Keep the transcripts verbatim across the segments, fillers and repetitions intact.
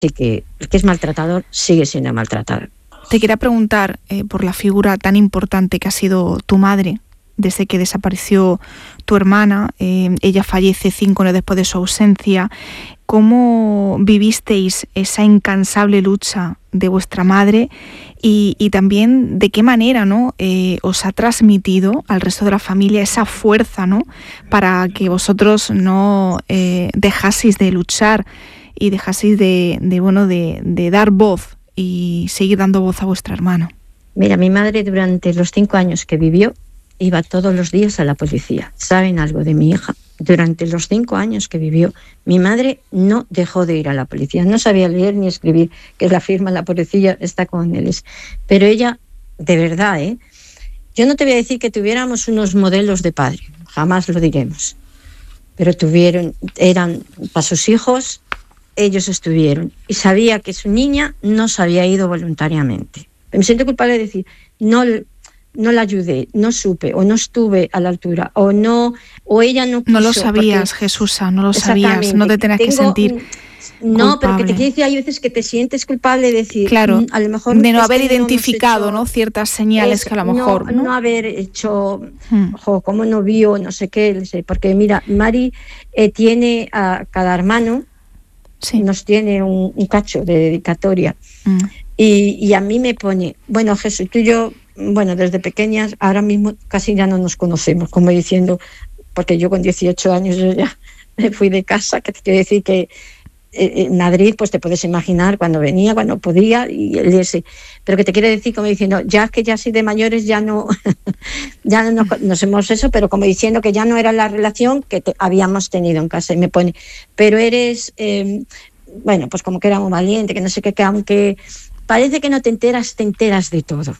Así que el que es maltratador sigue siendo maltratador. Te quería preguntar eh, por la figura tan importante que ha sido tu madre desde que desapareció tu hermana. Eh, ella fallece cinco años después de su ausencia. ¿Cómo vivisteis esa incansable lucha de vuestra madre y, y también de qué manera, ¿no?, eh, os ha transmitido al resto de la familia esa fuerza, ¿no?, para que vosotros no eh, dejaseis de luchar y dejaseis de, de, bueno, de, de dar voz y seguir dando voz a vuestra hermana? Mira, mi madre durante los cinco años que vivió iba todos los días a la policía. ¿Saben algo de mi hija? Durante los cinco años que vivió, mi madre no dejó de ir a la policía. No sabía leer ni escribir, que la firma la policía está con él. Pero ella, de verdad, ¿eh? Yo no te voy a decir que tuviéramos unos modelos de padre, jamás lo diremos. Pero tuvieron, eran para sus hijos, ellos estuvieron. Y sabía que su niña no se había ido voluntariamente. Me siento culpable de decir, no... no la ayudé, no supe, o no estuve a la altura, o no, o ella no quiso. No lo sabías, porque... Jesusa, no lo sabías, no te tenías que sentir No, culpable. Pero que te quiero decir, hay veces que te sientes culpable de decir, claro, a lo mejor de no es haber que identificado, hecho, ¿no?, ciertas señales es, que a lo mejor, no, ¿no? no haber hecho, hmm. ojo, cómo no vio, no sé qué, porque mira, Mari eh, tiene a cada hermano, sí. Nos tiene un, un cacho de dedicatoria, hmm. y, y a mí me pone, bueno, Jesús, tú y yo, bueno, desde pequeñas, ahora mismo casi ya no nos conocemos, como diciendo, porque yo con dieciocho años yo ya me fui de casa, que te quiero decir que eh, en Madrid, pues te puedes imaginar cuando venía, cuando podía, y el ese, pero que te quiero decir como diciendo, ya que ya así de mayores ya no, ya no nos, nos hemos eso, pero como diciendo que ya no era la relación que te, habíamos tenido en casa, y me pone, pero eres, eh, bueno, pues como que era muy valiente, que no sé qué, que aunque parece que no te enteras, te enteras de todo.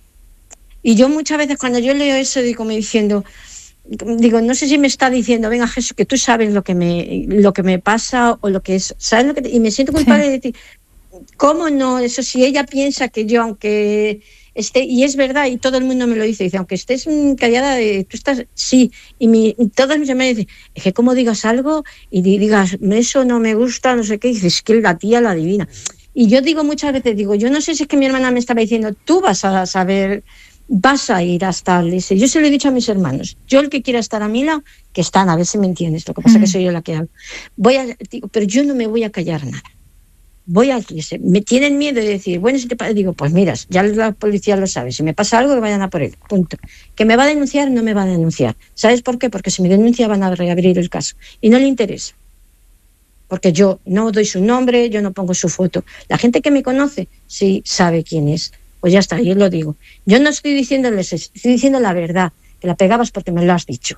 Y yo muchas veces cuando yo leo eso digo, me diciendo, digo, no sé si me está diciendo, venga Jesús, que tú sabes lo que me, lo que me pasa o lo que es, ¿sabes lo que te? Y me siento culpable sí. de decir, ¿cómo no? Eso si ella piensa que yo, aunque esté, y es verdad, y todo el mundo me lo dice, dice, aunque estés callada, tú estás, sí, y, mi, y todos mis hermanos dicen, es que como digas algo y digas, eso no me gusta, no sé qué, y dices, es que la tía la adivina. Y yo digo muchas veces, digo, yo no sé si es que mi hermana me estaba diciendo, tú vas a saber... vas a ir hasta el ese. Yo se lo he dicho a mis hermanos, yo el que quiera estar a mi lado, que están, a ver si me entiendes, lo que pasa es mm. que soy yo la que hablo. Voy a, digo, pero yo no me voy a callar nada. Voy a ese. Me tienen miedo de decir, bueno, si te pasa, digo, pues mira, ya la policía lo sabe, si me pasa algo que vayan a por él, punto. Que me va a denunciar, no me va a denunciar. ¿Sabes por qué? Porque si me denuncia van a reabrir el caso y no le interesa. Porque yo no doy su nombre, yo no pongo su foto. La gente que me conoce sí sabe quién es. Pues ya está, yo lo digo. Yo no estoy diciéndoles eso, estoy diciendo la verdad, que la pegabas porque me lo has dicho.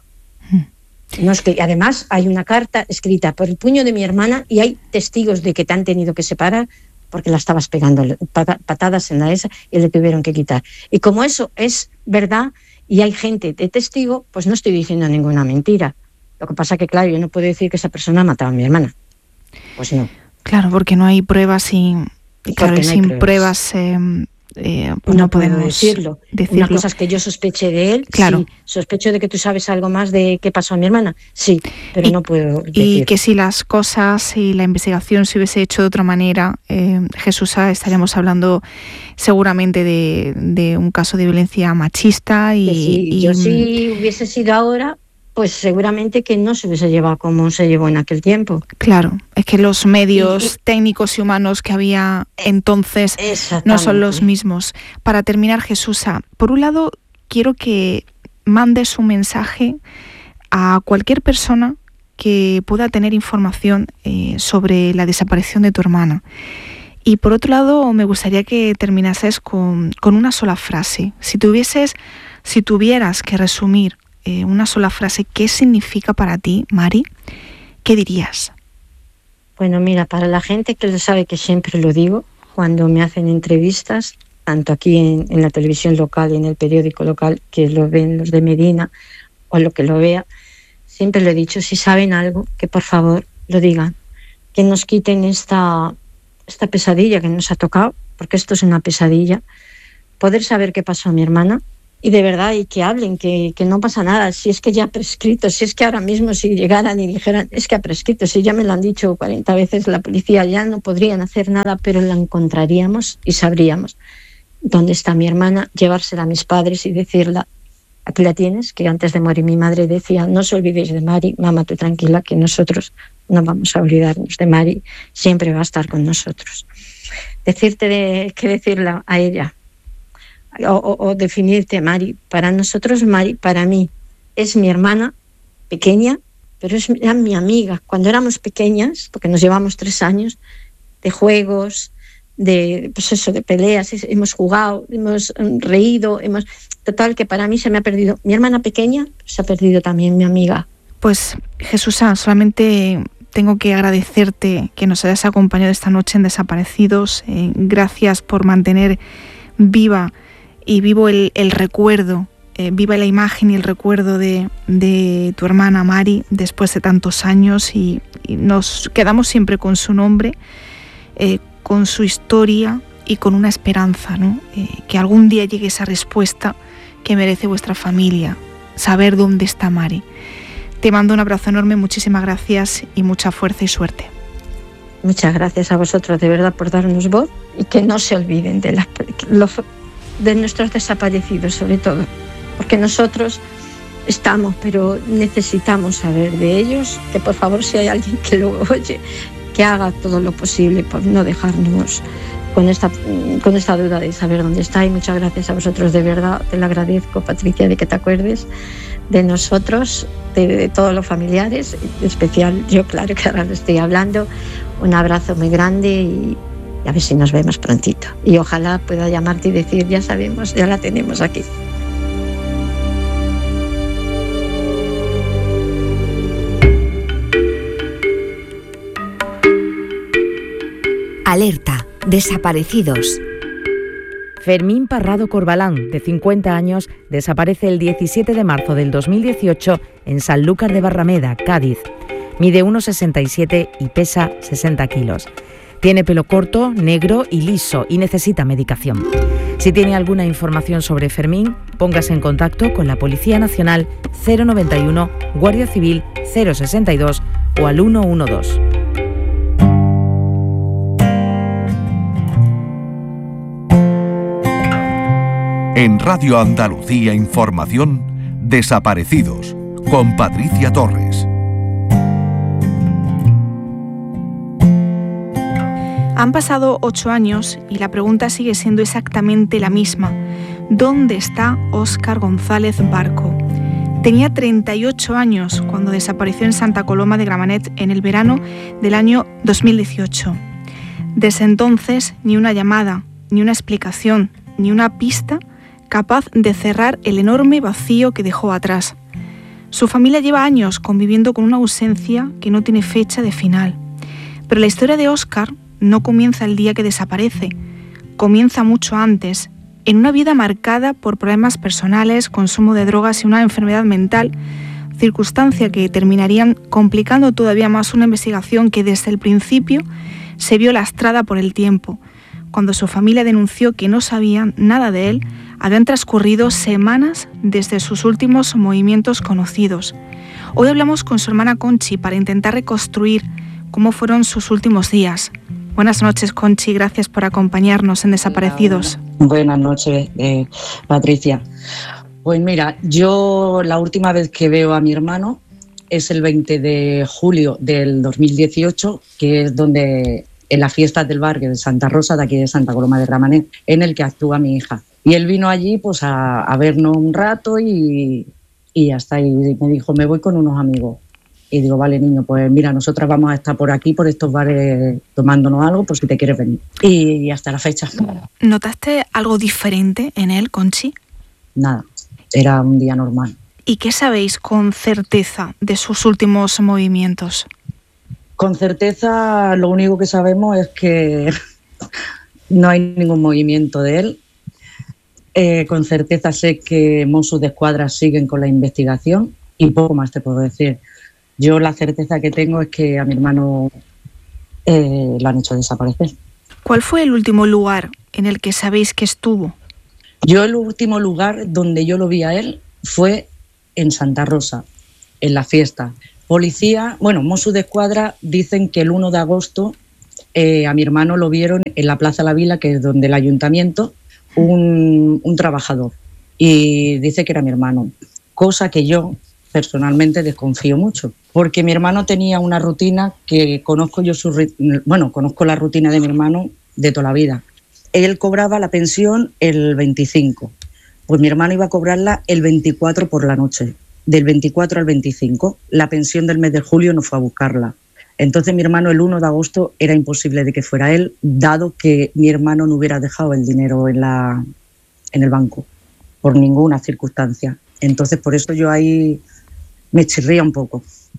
No es que, además, hay una carta escrita por el puño de mi hermana y hay testigos de que te han tenido que separar porque la estabas pegando patadas en la esa y le tuvieron que quitar. Y como eso es verdad y hay gente de testigo, pues no estoy diciendo ninguna mentira. Lo que pasa que, claro, yo no puedo decir que esa persona ha matado a mi hermana. Pues no. Claro, porque no hay pruebas y, y claro, y sin pruebas... pruebas eh... Eh, pues no, no puedo podemos decirlo. decirlo. Una cosa es que yo sospeche de él, claro. Sí. Sospecho de que tú sabes algo más de qué pasó a mi hermana, sí, pero y, no puedo decirlo. Y que si las cosas y la investigación se hubiese hecho de otra manera, eh, Jesús, estaríamos hablando seguramente de, de un caso de violencia machista y... Que sí, y yo si hubiese sido ahora... pues seguramente que no se hubiese llevado como se llevó en aquel tiempo. Claro, es que los medios y, y, técnicos y humanos que había entonces no son los mismos. Para terminar, Jesús, por un lado, quiero que mandes un mensaje a cualquier persona que pueda tener información eh, sobre la desaparición de tu hermana. Y por otro lado, me gustaría que terminases con, con una sola frase. Si tuvieses, si tuvieras que resumir Eh, una sola frase, ¿qué significa para ti, Mari? ¿Qué dirías? Bueno, mira, para la gente que lo sabe, que siempre lo digo, cuando me hacen entrevistas, tanto aquí en, en la televisión local y en el periódico local, que lo ven los de Medina o lo que lo vea, siempre lo he dicho, si saben algo, que por favor lo digan, que nos quiten esta, esta pesadilla que nos ha tocado, porque esto es una pesadilla, poder saber qué pasó a mi hermana y de verdad, y que hablen, que, que no pasa nada, si es que ya ha prescrito, si es que ahora mismo si llegaran y dijeran, es que ha prescrito, si ya me lo han dicho cuarenta veces la policía, ya no podrían hacer nada, pero la encontraríamos y sabríamos dónde está mi hermana, llevársela a mis padres y decirla, aquí la tienes, que antes de morir mi madre decía, no os olvidéis de Mari, mamá, tú tranquila, que nosotros no vamos a olvidarnos de Mari, siempre va a estar con nosotros. Decirte de, que decirla a ella, o, o, o definirte, Mari, para nosotros Mari, para mí, es mi hermana pequeña, pero es era mi amiga. Cuando éramos pequeñas, porque nos llevamos tres años, de juegos, de, pues eso, de peleas, hemos jugado, hemos reído, hemos... Total, que para mí se me ha perdido mi hermana pequeña, se ha perdido también mi amiga. Pues, Jesusa, solamente tengo que agradecerte que nos hayas acompañado esta noche en Desaparecidos. Eh, gracias por mantener viva y vivo el, el recuerdo, eh, viva la imagen y el recuerdo de, de tu hermana Mari después de tantos años, y, y nos quedamos siempre con su nombre, eh, con su historia y con una esperanza, ¿no? Eh, que algún día llegue esa respuesta que merece vuestra familia, saber dónde está Mari. Te mando un abrazo enorme, muchísimas gracias y mucha fuerza y suerte. Muchas gracias a vosotros, de verdad, por darnos voz, y que no se olviden de, las, los, de nuestros desaparecidos, sobre todo, porque nosotros estamos, pero necesitamos saber de ellos, que por favor, si hay alguien que lo oye, que haga todo lo posible por no dejarnos con esta, con esta duda de saber dónde está. Y muchas gracias a vosotros, de verdad, te lo agradezco, Patricia, de que te acuerdes de nosotros, de, de todos los familiares, en especial yo, claro, que ahora lo estoy hablando. Un abrazo muy grande y, y a ver si nos vemos prontito. Y ojalá pueda llamarte y decir, ya sabemos, ya la tenemos aquí. Alerta, desaparecidos. Fermín Parrado Corbalán, de cincuenta años, desaparece el diecisiete de marzo del dos mil dieciocho en Sanlúcar de Barrameda, Cádiz. Mide uno sesenta y siete y pesa sesenta kilos. Tiene pelo corto, negro y liso y necesita medicación. Si tiene alguna información sobre Fermín, póngase en contacto con la Policía Nacional cero noventa y uno, Guardia Civil cero sesenta y dos o al ciento doce. En Radio Andalucía Información, Desaparecidos, con Patricia Torres. Han pasado ocho años y la pregunta sigue siendo exactamente la misma. ¿Dónde está Óscar González Barco? Tenía treinta y ocho años cuando desapareció en Santa Coloma de Gramenet en el verano del año dos mil dieciocho. Desde entonces, ni una llamada, ni una explicación, ni una pista capaz de cerrar el enorme vacío que dejó atrás. Su familia lleva años conviviendo con una ausencia que no tiene fecha de final. Pero la historia de Óscar no comienza el día que desaparece, comienza mucho antes, en una vida marcada por problemas personales, consumo de drogas y una enfermedad mental, circunstancia que terminarían complicando todavía más una investigación que desde el principio se vio lastrada por el tiempo. Cuando su familia denunció que no sabían nada de él, habían transcurrido semanas desde sus últimos movimientos conocidos. Hoy hablamos con su hermana Conchi para intentar reconstruir cómo fueron sus últimos días. Buenas noches, Conchi, gracias por acompañarnos en Desaparecidos. Buenas noches, eh, Patricia. Pues mira, yo la última vez que veo a mi hermano es el veinte de julio del dos mil dieciocho, que es donde en las fiestas del barrio de Santa Rosa, de aquí de Santa Coloma de Gramenet, en el que actúa mi hija. Y él vino allí pues a, a vernos un rato y, y hasta ahí me dijo, me voy con unos amigos. Y digo, vale, niño, pues mira, nosotras vamos a estar por aquí, por estos bares, tomándonos algo, por si te quieres venir. Y, y hasta la fecha. ¿Notaste algo diferente en él, Conchi? Nada, era un día normal. ¿Y qué sabéis con certeza de sus últimos movimientos? Con certeza lo único que sabemos es que no hay ningún movimiento de él. Eh, con certeza sé que Mossos de Escuadra siguen con la investigación y poco más te puedo decir. Yo la certeza que tengo es que a mi hermano eh, lo han hecho desaparecer. ¿Cuál fue el último lugar en el que sabéis que estuvo? Yo el último lugar donde yo lo vi a él fue en Santa Rosa, en la fiesta. Policía, bueno, Mossos d'Esquadra dicen que el uno de agosto eh, a mi hermano lo vieron en la Plaza La Vila, que es donde el ayuntamiento, un, un trabajador. Y dice que era mi hermano, cosa que yo personalmente desconfío mucho, porque mi hermano tenía una rutina que conozco yo, su, bueno, conozco la rutina de mi hermano de toda la vida. Él cobraba la pensión el veinticinco, pues mi hermano iba a cobrarla el veinticuatro por la noche. Del veinticuatro al veinticinco, la pensión del mes de julio no fue a buscarla. Entonces mi hermano el uno de agosto era imposible de que fuera él, dado que mi hermano no hubiera dejado el dinero en, la, en el banco, por ninguna circunstancia. Entonces por eso yo ahí me chirría un poco.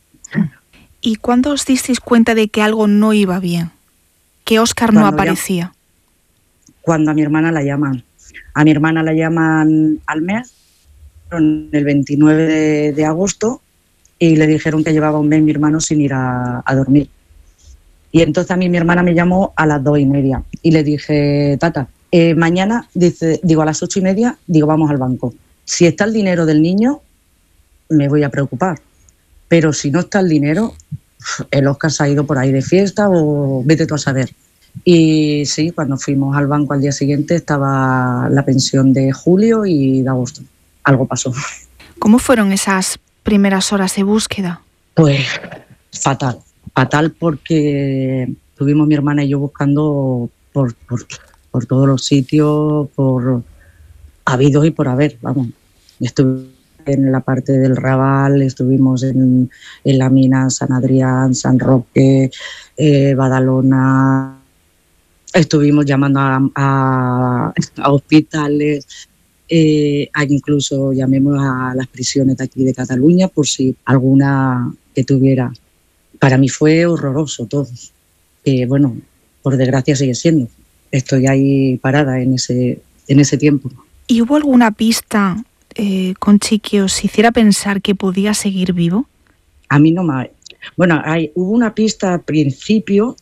¿Y cuándo os disteis cuenta de que algo no iba bien? Que Óscar no aparecía. Ya, cuando a mi hermana la llaman. A mi hermana la llaman al mes, el veintinueve de, de agosto, y le dijeron que llevaba un mes mi hermano sin ir a, a dormir. Y entonces a mí mi hermana me llamó a las dos y media y le dije, tata, eh, mañana, dice, digo a las ocho y media, digo vamos al banco. Si está el dinero del niño, me voy a preocupar. Pero si no está el dinero, el Óscar se ha ido por ahí de fiesta o vete tú a saber. Y sí, cuando fuimos al banco al día siguiente estaba la pensión de julio y de agosto. Algo pasó. ¿Cómo fueron esas primeras horas de búsqueda? Pues fatal, fatal porque estuvimos mi hermana y yo buscando por, por, por todos los sitios, por habidos y por haber, vamos. Estuvimos en la parte del Raval, estuvimos en, en la mina San Adrián, San Roque, eh, Badalona, estuvimos llamando a, a, a hospitales, eh, a incluso llamemos a las prisiones de aquí de Cataluña por si alguna que tuviera. Para mí fue horroroso todo. Eh, bueno, por desgracia sigue siendo. Estoy ahí parada en ese, en ese tiempo. ¿Y hubo alguna pista, eh, Conchi, que os hiciera pensar que podía seguir vivo? A mí no me... Bueno, hay, hubo una pista al principio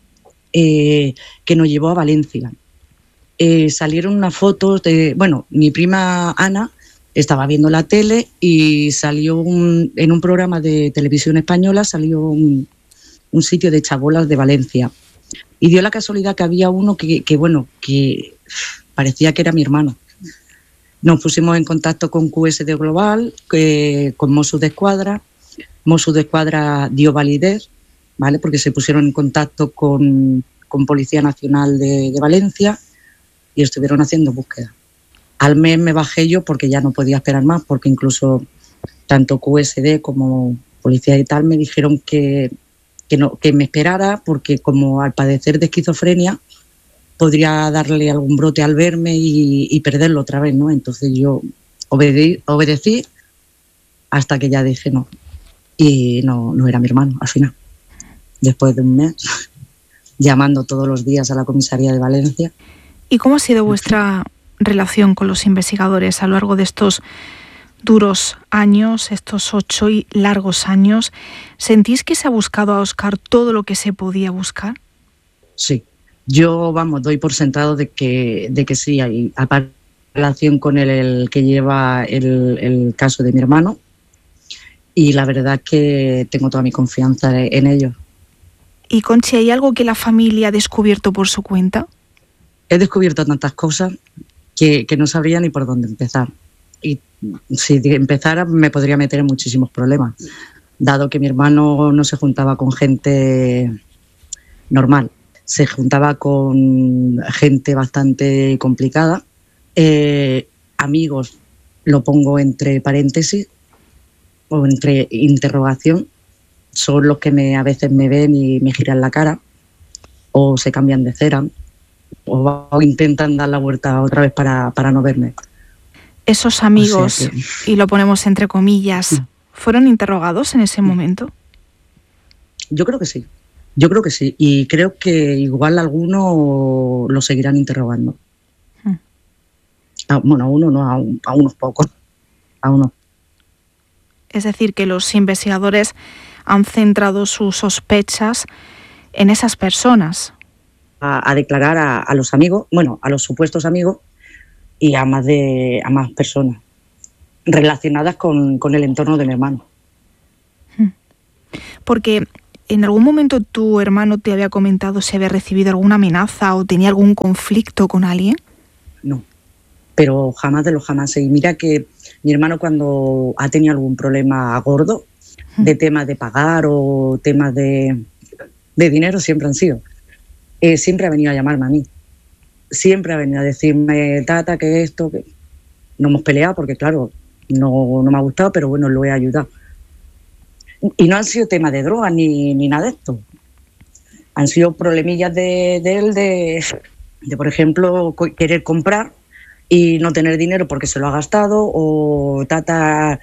eh, que nos llevó a Valencia. Eh, salieron unas fotos de... Bueno, mi prima Ana estaba viendo la tele y salió un, en un programa de televisión española, salió un, un sitio de chabolas de Valencia. Y dio la casualidad que había uno que, que, bueno, que parecía que era mi hermano. Nos pusimos en contacto con Q S D Global, que, con Mossos d'Esquadra. Mossos d'Esquadra dio validez, ¿vale? Porque se pusieron en contacto con, con Policía Nacional de, de Valencia y estuvieron haciendo búsqueda. Al mes me bajé yo porque ya no podía esperar más, porque incluso tanto Q S D como Policía y tal me dijeron que, que, no, que me esperara porque como al padecer de esquizofrenia podría darle algún brote al verme y, y perderlo otra vez, ¿no? Entonces yo obedecí, obedecí hasta que ya dije no. Y no, no era mi hermano al final. Después de un mes, llamando todos los días a la comisaría de Valencia. ¿Y cómo ha sido vuestra relación con los investigadores a lo largo de estos duros años, estos ocho y largos años? ¿Sentís que se ha buscado a Óscar todo lo que se podía buscar? Sí. Yo, vamos, doy por sentado de que, de que sí, hay aparte relación con el, el que lleva el, el caso de mi hermano y la verdad que tengo toda mi confianza en ellos. ¿Y Conchi, hay algo que la familia ha descubierto por su cuenta? He descubierto tantas cosas que, que no sabría ni por dónde empezar. Y si empezara me podría meter en muchísimos problemas, dado que mi hermano no se juntaba con gente normal. Se juntaba con gente bastante complicada, eh, amigos, lo pongo entre paréntesis o entre interrogación, son los que me, a veces me ven y me giran la cara o se cambian de cera o, o intentan dar la vuelta otra vez para, para no verme. Esos amigos, o sea que... y lo ponemos entre comillas, ¿fueron interrogados en ese momento? Yo creo que sí. Yo creo que sí, y creo que igual algunos lo seguirán interrogando. Hmm. A, bueno, a uno no, a, un, a unos pocos, a unos. Es decir, que los investigadores han centrado sus sospechas en esas personas. A, a declarar a, a los amigos, bueno, a los supuestos amigos, y a más, de, a más personas relacionadas con, con el entorno de mi hermano. Porque ¿en algún momento tu hermano te había comentado si había recibido alguna amenaza o tenía algún conflicto con alguien? No, pero jamás de los jamás. Y mira que mi hermano, cuando ha tenido algún problema gordo, de temas de pagar o temas de, de dinero, siempre han sido. Eh, siempre ha venido a llamarme a mí. Siempre ha venido a decirme, tata, que esto, que no hemos peleado porque, claro, no, no me ha gustado, pero bueno, lo he ayudado. Y no han sido temas de drogas ni, ni nada de esto. Han sido problemillas de, de él, de, de, por ejemplo, querer comprar y no tener dinero porque se lo ha gastado, o tata,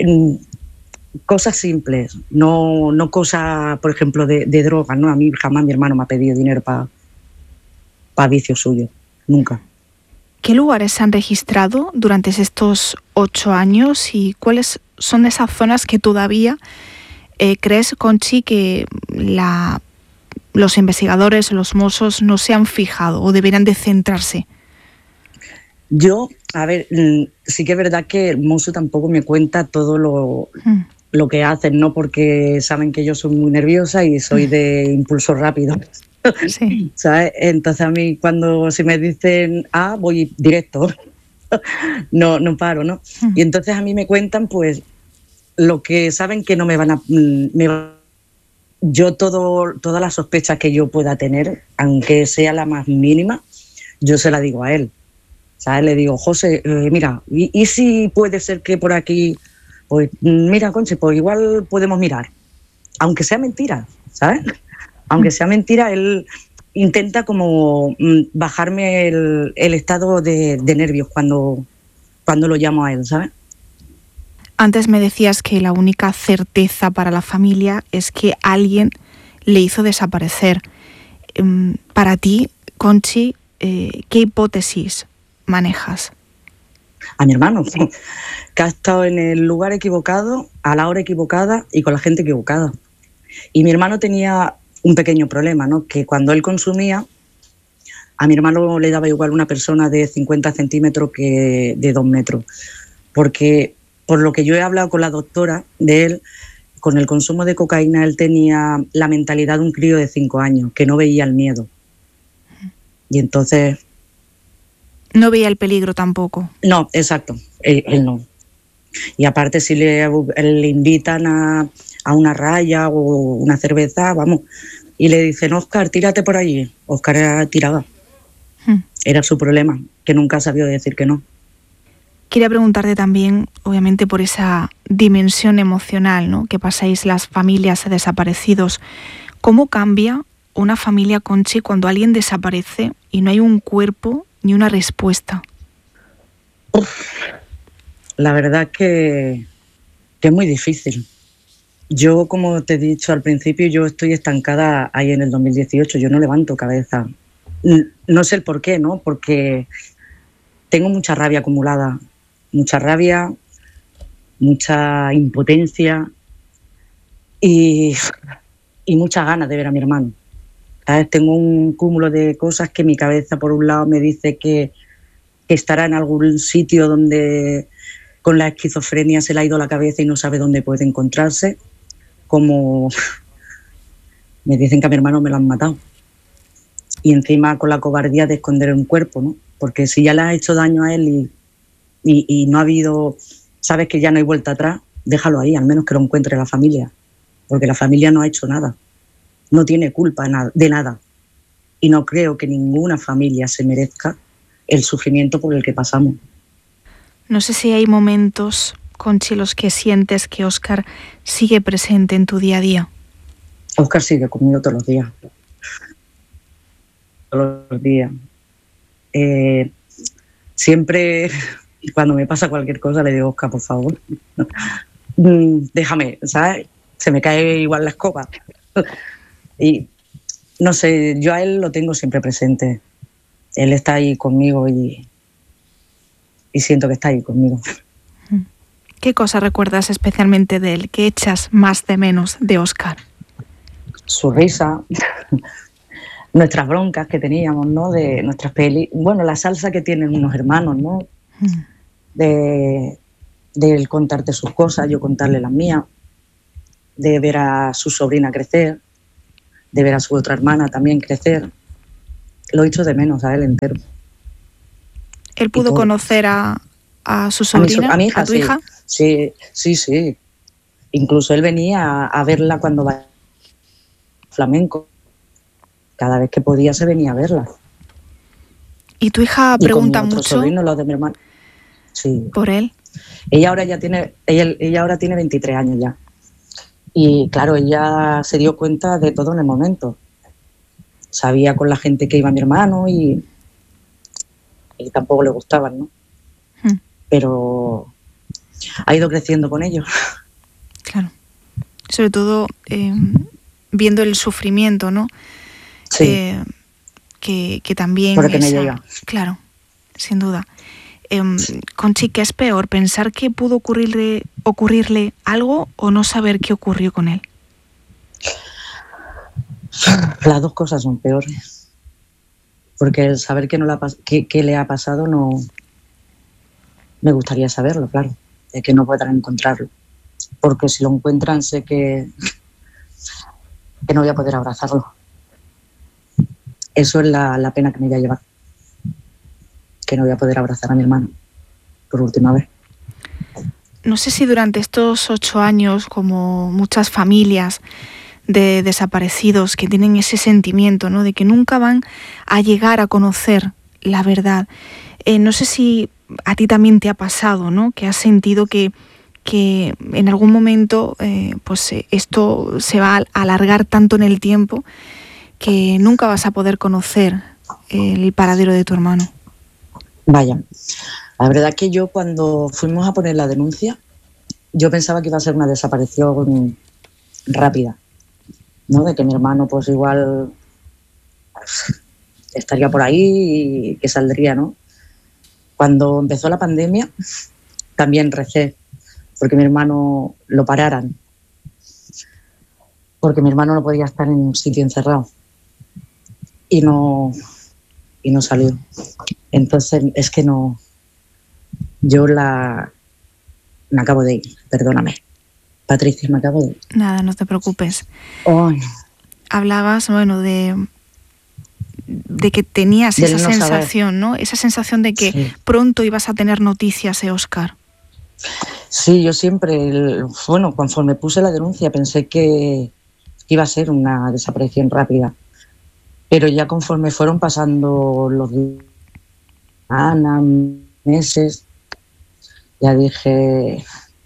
cosas simples, no, no cosas, por ejemplo, de, de drogas, ¿no? A mí jamás mi hermano me ha pedido dinero para pa vicios suyos, nunca. ¿Qué lugares se han registrado durante estos ocho años y cuáles son esas zonas que todavía eh, crees, Conchi, que la, los investigadores, los mozos no se han fijado o deberían de centrarse? Yo, a ver, sí que es verdad que el mozo tampoco me cuenta todo lo, mm. lo que hacen, ¿no? Porque saben que yo soy muy nerviosa y soy de impulso rápido. Sí. ¿Sabes? Entonces a mí cuando se me dicen A, ah, voy directo. no, no paro, ¿no? Mm. Y entonces a mí me cuentan, pues, lo que saben que no me van a... Me, yo todo, todas las sospechas que yo pueda tener, aunque sea la más mínima, yo se la digo a él. ¿Sabes? Le digo, José, eh, mira, ¿y, ¿y si puede ser que por aquí, pues mira, Conchi, pues igual podemos mirar? Aunque sea mentira, ¿sabes? Aunque sea mentira, él intenta como mm, bajarme el, el estado de, de nervios cuando, cuando lo llamo a él, ¿sabes? Antes me decías que la única certeza para la familia es que alguien le hizo desaparecer. Para ti, Conchi, eh, ¿qué hipótesis manejas? A mi hermano, que ha estado en el lugar equivocado, a la hora equivocada y con la gente equivocada. Y mi hermano tenía un pequeño problema, ¿no? Que cuando él consumía, a mi hermano le daba igual una persona de cincuenta centímetros que de dos metros. Porque por lo que yo he hablado con la doctora de él, con el consumo de cocaína él tenía la mentalidad de un crío de cinco años, que no veía el miedo. Y entonces... No veía el peligro tampoco. No, exacto, él, él no. Y aparte si le, le invitan a, a una raya o una cerveza, vamos, y le dicen, Óscar, tírate por allí. Óscar tiraba. Hmm. Era su problema, que nunca sabía decir que no. Quería preguntarte también, obviamente, por esa dimensión emocional, ¿no?, que pasáis las familias de desaparecidos. ¿Cómo cambia una familia, Conchi, cuando alguien desaparece y no hay un cuerpo ni una respuesta? Uf, la verdad que, que es muy difícil. Yo, como te he dicho al principio, yo estoy estancada ahí en el dos mil dieciocho, yo no levanto cabeza. No sé el por qué, ¿no? Porque tengo mucha rabia acumulada, mucha rabia, mucha impotencia y, y muchas ganas de ver a mi hermano. ¿Sabes? Tengo un cúmulo de cosas que mi cabeza, por un lado, me dice que, que estará en algún sitio donde con la esquizofrenia se le ha ido la cabeza y no sabe dónde puede encontrarse, como me dicen que a mi hermano me lo han matado. Y encima con la cobardía de esconder un cuerpo, ¿no? Porque si ya le has hecho daño a él y, y, y no ha habido, sabes que ya no hay vuelta atrás, déjalo ahí, al menos que lo encuentre la familia, porque la familia no ha hecho nada. No tiene culpa de nada. Y no creo que ninguna familia se merezca el sufrimiento por el que pasamos. No sé si hay momentos, Conchi, los que sientes que Óscar sigue presente en tu día a día. Óscar sigue conmigo todos los días. Todos los días. Eh, siempre, cuando me pasa cualquier cosa, le digo, Óscar, por favor, déjame, ¿sabes? Se me cae igual la escoba. Y no sé, yo a él lo tengo siempre presente. Él está ahí conmigo y, y siento que está ahí conmigo. ¿Qué cosa recuerdas especialmente de él? ¿Qué echas más de menos de Óscar? Su risa, nuestras broncas que teníamos, ¿no? De nuestras pelis. Bueno, la salsa que tienen unos hermanos, ¿no? Mm. De, de él contarte sus cosas, yo contarle las mías, de ver a su sobrina crecer, de ver a su otra hermana también crecer. Lo he hecho de menos a él entero. ¿Él pudo conocer a, a su sobrina, a, a, mi, a mi hija, a tu sí. hija? Sí, sí, sí. Incluso él venía a, a verla cuando va flamenco. Cada vez que podía se venía a verla. ¿Y tu hija pregunta y con mi otro mucho sobrino, los de mi hermano. Sí. por él? Ella ahora ya tiene, ella, ella ahora tiene veintitrés años ya. Y claro, ella se dio cuenta de todo en el momento. Sabía con la gente que iba mi hermano y, y tampoco le gustaban, ¿no? Hmm. Pero ha ido creciendo con ellos. Claro. Sobre todo eh, viendo el sufrimiento, ¿no? Sí. Eh, que, que también... Porque esa, me llega. Claro, sin duda. Eh, Conchi, ¿qué es peor? ¿Pensar que pudo ocurrirle, ocurrirle algo o no saber qué ocurrió con él? Las dos cosas son peores. Porque el saber qué, no la, qué, qué le ha pasado no... Me gustaría saberlo, claro. De que no puedan encontrarlo. Porque si lo encuentran sé que, que no voy a poder abrazarlo. Eso es la, la pena que me voy a llevar. Que no voy a poder abrazar a mi hermano por última vez. No sé si durante estos ocho años, como muchas familias de desaparecidos que tienen ese sentimiento, ¿no?, de que nunca van a llegar a conocer la verdad, eh, no sé si a ti también te ha pasado, ¿no?, que has sentido que, que en algún momento eh, pues esto se va a alargar tanto en el tiempo que nunca vas a poder conocer el paradero de tu hermano. Vaya, la verdad que yo cuando fuimos a poner la denuncia, yo pensaba que iba a ser una desaparición rápida, ¿no? De que mi hermano pues igual pues, estaría por ahí y que saldría, ¿no? Cuando empezó la pandemia también recé porque mi hermano lo pararan, porque mi hermano no podía estar en un sitio encerrado y no, y no salió. Entonces es que no, yo la, me acabo de ir, perdóname. Patricia, me acabo de ir. Nada, no te preocupes. Oh. Hablabas, bueno, de, de que tenías de esa no sensación, saber. ¿no? Esa sensación de que sí. pronto ibas a tener noticias, ¿eh, Óscar? Sí, yo siempre, bueno, conforme puse la denuncia pensé que iba a ser una desaparición rápida. Pero ya conforme fueron pasando los días, meses, ya dije,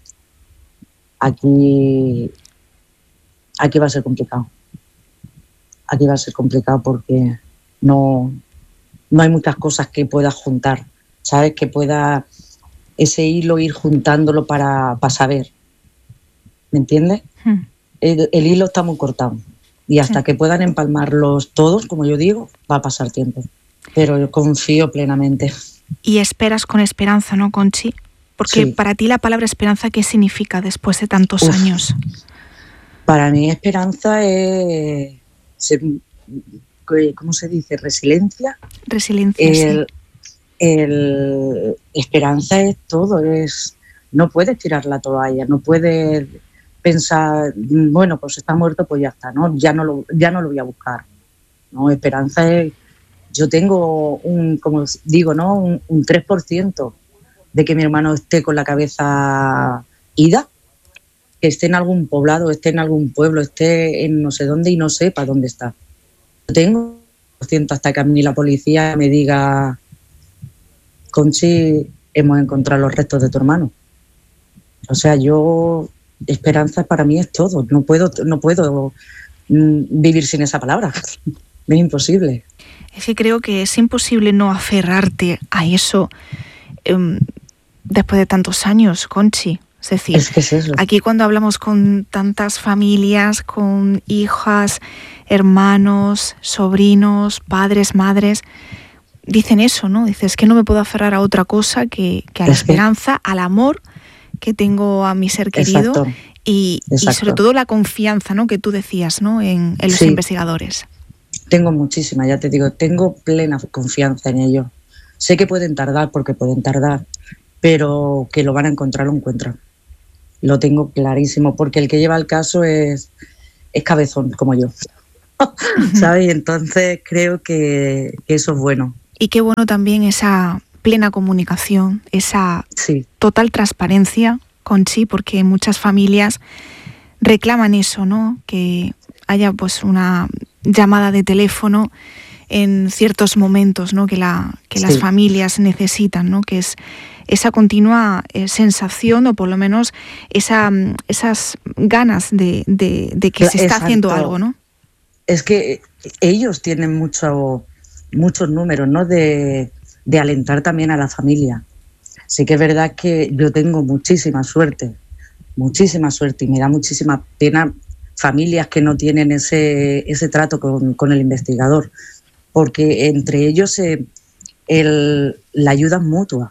aquí, aquí va a ser complicado. Aquí va a ser complicado porque no, no hay muchas cosas que pueda juntar, ¿sabes? Que pueda ese hilo ir juntándolo para, para saber. ¿Me entiendes? Hmm. El, el hilo está muy cortado. Y hasta sí. que puedan empalmarlos todos, como yo digo, va a pasar tiempo. Pero yo confío plenamente. Y esperas con esperanza, ¿no, Conchi? Porque sí. para ti la palabra esperanza, ¿qué significa después de tantos Uf. años? Para mí esperanza es ser, ¿cómo se dice? Resiliencia. Resiliencia, el, sí. El, esperanza es todo, es no puedes tirar la toalla, no puedes pensar, bueno, pues está muerto, pues ya está, ¿no? Ya no lo, ya no lo voy a buscar. No, esperanza es, yo tengo un, como digo, ¿no? Un, un tres por ciento de que mi hermano esté con la cabeza ida, que esté en algún poblado, esté en algún pueblo, esté en no sé dónde y no sepa dónde está. Yo tengo un por ciento hasta que a mí la policía me diga, Conchi, hemos encontrado los restos de tu hermano. O sea, yo... Esperanza para mí es todo. No puedo, no puedo mm, vivir sin esa palabra. Es imposible. Es que creo que es imposible no aferrarte a eso eh, después de tantos años, Conchi. Es decir, es que es eso. Aquí cuando hablamos con tantas familias, con hijas, hermanos, sobrinos, padres, madres, dicen eso, ¿no? Dices que no me puedo aferrar a otra cosa que, que a la es esperanza, que... al amor que tengo a mi ser querido. Exacto. Y, y sobre todo la confianza, ¿no?, que tú decías, ¿no?, en, en los sí. investigadores. Tengo muchísima, ya te digo, tengo plena confianza en ellos. Sé que pueden tardar, porque pueden tardar, pero que lo van a encontrar, lo encuentran. Lo tengo clarísimo, porque el que lleva el caso es, es cabezón, como yo. ¿Sabes? Entonces creo que, que eso es bueno. Y qué bueno también esa plena comunicación, esa sí. total transparencia, Conchi, porque muchas familias reclaman eso, ¿no? Que haya pues una llamada de teléfono en ciertos momentos, ¿no? Que, la, que sí. las familias necesitan, ¿no? Que es esa continua eh, sensación, o por lo menos esa, esas ganas de, de, de que se está Exacto. haciendo algo, ¿no? Es que ellos tienen mucho, muchos números, ¿no? De, de alentar también a la familia. Sí que es verdad que yo tengo muchísima suerte, muchísima suerte, y me da muchísima pena familias que no tienen ese, ese trato con, con el investigador, porque entre ellos eh, el, la ayuda es mutua.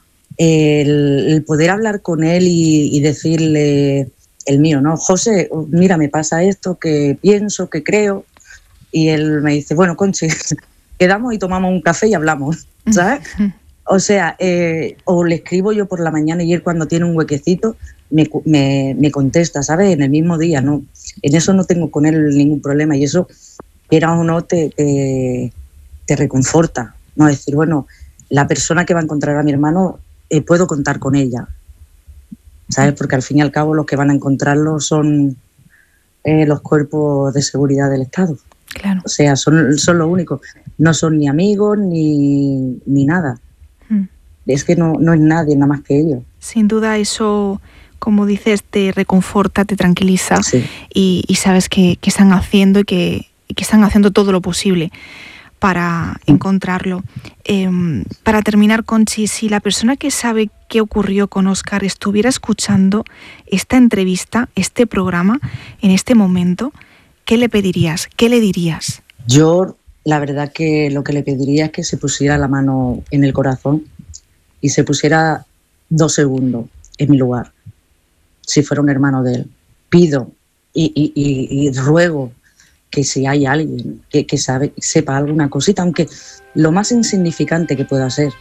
El, el poder hablar con él y, y decirle el mío, ¿no? José, mira, me pasa esto, que pienso, que creo, y él me dice, bueno, Conchi, quedamos y tomamos un café y hablamos, ¿sabes? O sea, eh, o le escribo yo por la mañana y él cuando tiene un huequecito me, me, me contesta, ¿sabes? En el mismo día, ¿no? En eso no tengo con él ningún problema, y eso, quiera o no, te, te, te reconforta, ¿no? Es decir, bueno, la persona que va a encontrar a mi hermano, eh, puedo contar con ella, ¿sabes? Porque al fin y al cabo los que van a encontrarlo son eh, los cuerpos de seguridad del Estado. Claro. O sea, son, son los únicos. No son ni amigos ni, ni nada. Mm. Es que no, no es nadie, nada más que ellos. Sin duda eso, como dices, te reconforta, te tranquiliza, sí. y, y sabes que, que están haciendo y que, y que están haciendo todo lo posible para encontrarlo. Eh, para terminar, Conchi, si la persona que sabe qué ocurrió con Óscar estuviera escuchando esta entrevista, este programa, en este momento, ¿qué le pedirías? ¿Qué le dirías? Yo, la verdad que lo que le pediría es que se pusiera la mano en el corazón y se pusiera dos segundos en mi lugar, si fuera un hermano de él. Pido y, y, y, y ruego que si hay alguien que, que sabe, sepa alguna cosita, aunque lo más insignificante que pueda ser,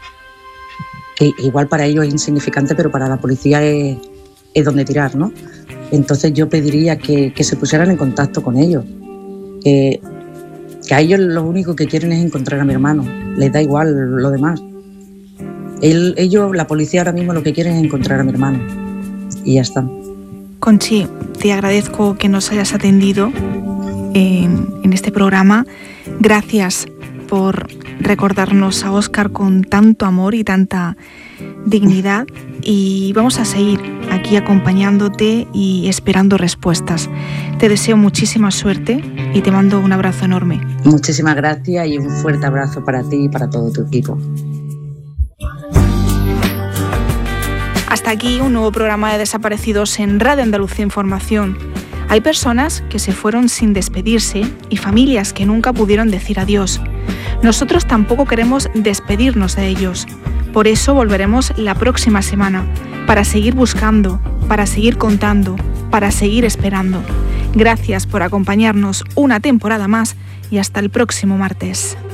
que igual para ellos es insignificante, pero para la policía es, es donde tirar, ¿no? Entonces yo pediría que, que se pusieran en contacto con ellos, que, que a ellos lo único que quieren es encontrar a mi hermano, les da igual lo demás. Él, ellos, la policía ahora mismo lo que quieren es encontrar a mi hermano, y ya está. Conchi, te agradezco que nos hayas atendido en, en este programa. Gracias por recordarnos a Óscar con tanto amor y tanta dignidad, y vamos a seguir aquí acompañándote y esperando respuestas. Te deseo muchísima suerte y te mando un abrazo enorme. Muchísimas gracias y un fuerte abrazo para ti y para todo tu equipo. Hasta aquí un nuevo programa de Desaparecidos en Radio Andalucía Información. Hay personas que se fueron sin despedirse y familias que nunca pudieron decir adiós. Nosotros tampoco queremos despedirnos de ellos. Por eso volveremos la próxima semana, para seguir buscando, para seguir contando, para seguir esperando. Gracias por acompañarnos una temporada más y hasta el próximo martes.